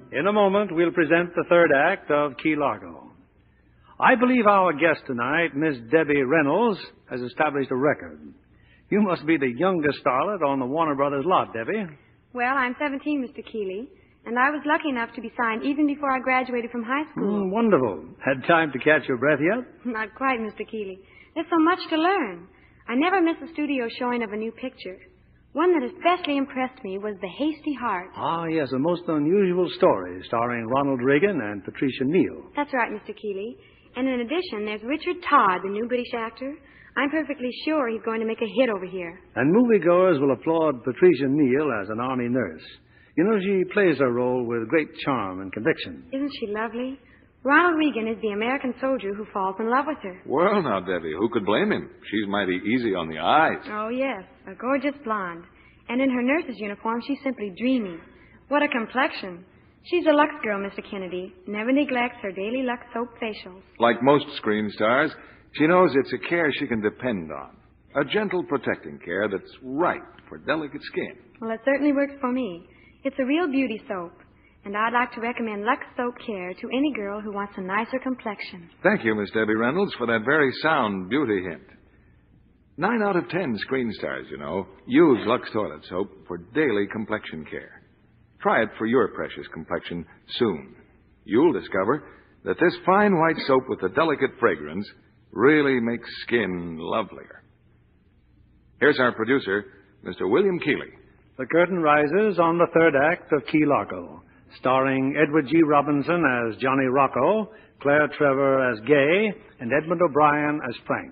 In a moment, we'll present the third act of Key Largo. I believe our guest tonight, Miss Debbie Reynolds, has established a record. You must be the youngest starlet on the Warner Brothers lot, Debbie. Well, I'm 17, Mr. Keeley, and I was lucky enough to be signed even before I graduated from high school. Wonderful. Had time to catch your breath yet? Not quite, Mr. Keeley. There's so much to learn. I never miss a studio showing of a new picture. One that especially impressed me was The Hasty Heart. Ah, yes, a most unusual story starring Ronald Reagan and Patricia Neal. That's right, Mr. Keeley. And in addition, there's Richard Todd, the new British actor. I'm perfectly sure he's going to make a hit over here. And moviegoers will applaud Patricia Neal as an army nurse. You know, she plays her role with great charm and conviction. Isn't she lovely? Ronald Reagan is the American soldier who falls in love with her. Well, now, Debbie, who could blame him? She's mighty easy on the eyes. Oh, yes, a gorgeous blonde. And in her nurse's uniform, she's simply dreamy. What a complexion. She's a Lux girl, Mr. Kennedy. Never neglects her daily Lux soap facials. Like most screen stars, she knows it's a care she can depend on. A gentle, protecting care that's right for delicate skin. Well, it certainly works for me. It's a real beauty soap. And I'd like to recommend Lux Soap Care to any girl who wants a nicer complexion. Thank you, Miss Debbie Reynolds, for that very sound beauty hint. 9 out of 10 screen stars, you know, use Lux Toilet Soap for daily complexion care. Try it for your precious complexion soon. You'll discover that this fine white soap with the delicate fragrance really makes skin lovelier. Here's our producer, Mr. William Keeley. The curtain rises on the third act of Key Largo, starring Edward G. Robinson as Johnny Rocco, Claire Trevor as Gay, and Edmund O'Brien as Frank.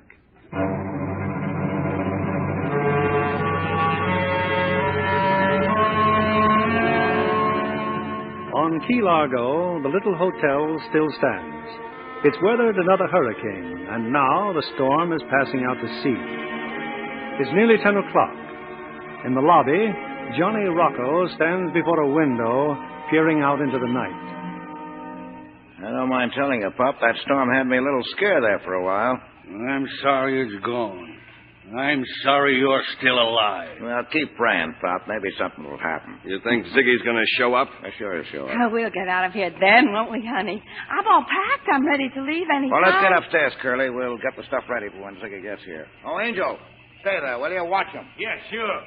On Key Largo, the little hotel still stands. It's weathered another hurricane, and now the storm is passing out to sea. It's nearly 10 o'clock. In the lobby, Johnny Rocco stands before a window, peering out into the night. I don't mind telling you, Pop, that storm had me a little scared there for a while. I'm sorry it's gone. I'm sorry you're still alive. Well, keep praying, Pop. Maybe something will happen. You think Ziggy's going to show up? Sure he'll show up. Oh, we'll get out of here then, won't we, honey? I'm all packed. I'm ready to leave any Well, let's time. get upstairs, Curly. We'll get the stuff ready for when Ziggy gets here. Oh, Angel, stay there, will you? Watch him. Yeah, sure.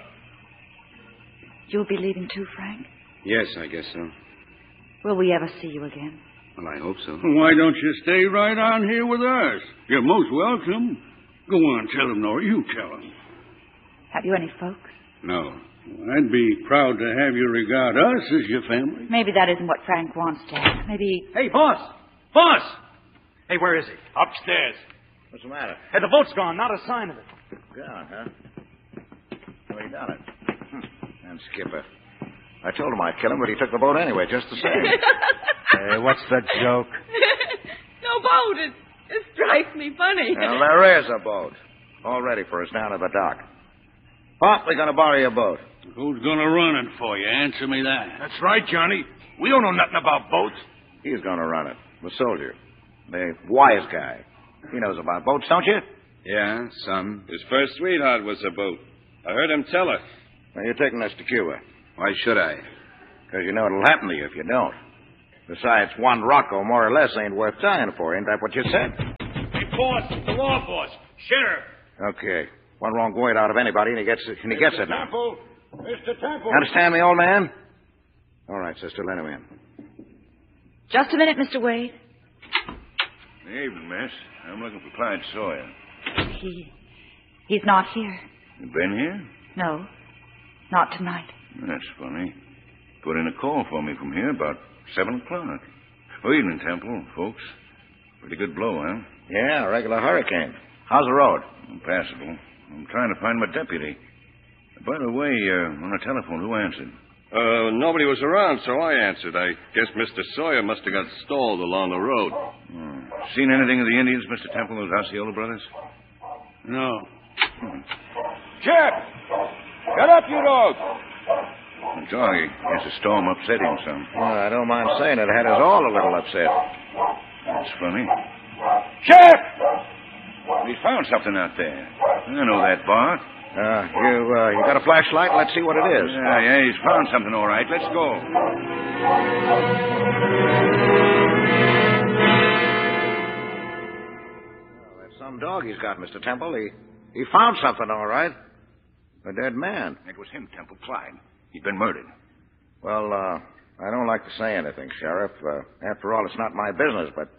You'll be leaving too, Frank? Yes, I guess so. Will we ever see you again? Well, I hope so. Why don't you stay right on here with us? You're most welcome. Go on, tell him, Nora. You tell him. Have you any folks? No. I'd be proud to have you regard us as your family. Maybe that isn't what Frank wants to have. Maybe... Hey, boss! Boss! Hey, where is he? Upstairs. What's the matter? Hey, the boat's gone. Not a sign of it. Gone, huh? Well, he done it. And Skipper. I told him I'd kill him, but he took the boat anyway, just the same. Hey, what's the joke? No boat. It strikes me funny. Well, there is a boat. All ready for us down at the dock. Pop, we're going to borrow your boat. Who's going to run it for you? Answer me that. That's right, Johnny. We don't know nothing about boats. He's going to run it. The soldier. The wise guy. He knows about boats, don't you? Yeah, some. His first sweetheart was a boat. I heard him tell her. Well, you're taking us to Cuba. Why should I? Because you know it'll happen to you if you don't. Besides, one Rocco, more or less, ain't worth dying for. Ain't that what you said? Hey, boss, the law boss. Sheriff. Okay. One wrong word out of anybody, and he gets it now. Temple. Mr. Temple. Understand me, old man? All right, sister, let him in. Just a minute, Mr. Wade. Hey, miss. I'm looking for Clyde Sawyer. He's not here. You been here? No, not tonight. That's funny. Put in a call for me from here about 7 o'clock. Oh, evening, Temple, folks. Pretty good blow, huh? Yeah, a regular hurricane. How's the road? Passable. I'm trying to find my deputy. By the way, on the telephone, who answered? Nobody was around, so I answered. I guess Mr. Sawyer must have got stalled along the road. Seen anything of the Indians, Mr. Temple, those Osceola brothers? No. Chip! Get up, you dog! Doggy, guess the storm upset him some. Well, I don't mind saying it had us all a little upset. That's funny. Chip! We found something out there. I know that bark. You got a flashlight? Let's see what it is. Yeah, he's found something all right. Let's go. Well, that's some dog he's got, Mr. Temple. He found something all right. A dead man. It was him, Temple Clyde. He'd been murdered. Well, I don't like to say anything, Sheriff. After all, it's not my business, but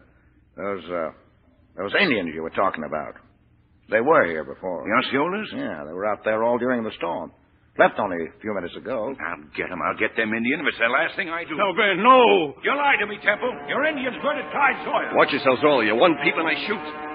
those Indians you were talking about, they were here before. The Osceolas? Yeah, they were out there all during the storm. Left only a few minutes ago. I'll get them. I'll get them Indians if it's the last thing I do. No, Ben, no. You lied to me, Temple. Your Indians murdered Clyde Sawyer. Watch yourselves all. You one people and I shoot.